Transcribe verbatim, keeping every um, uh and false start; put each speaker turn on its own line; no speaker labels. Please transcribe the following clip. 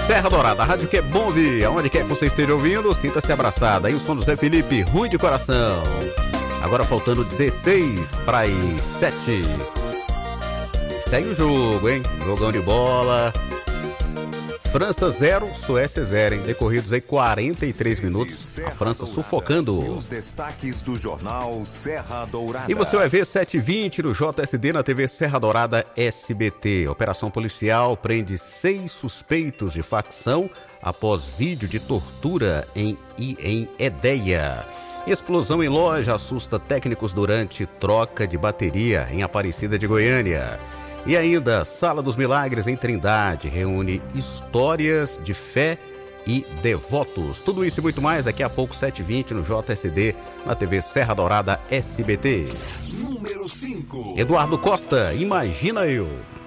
Serra Dourada, a rádio que é bom ouvir. Aonde quer que você esteja ouvindo, sinta-se abraçada. Aí o som do Zé Felipe, ruim de coração. Agora faltando dezesseis para as sete. Segue o jogo, hein? Jogão de bola. França zero, Suécia zero, hein? Decorridos aí quarenta e três minutos, a França sufocando.
E os destaques do jornal Serra Dourada.
E você vai ver sete e vinte no J S D na T V Serra Dourada S B T. Operação policial prende seis suspeitos de facção após vídeo de tortura em, em Edéia. Explosão em loja assusta técnicos durante troca de bateria em Aparecida de Goiânia. E ainda, Sala dos Milagres em Trindade reúne histórias de fé e devotos. Tudo isso e muito mais daqui a pouco, sete e vinte no J S D, na T V Serra Dourada S B T.
Número cinco.
Eduardo Costa, Imagina Eu.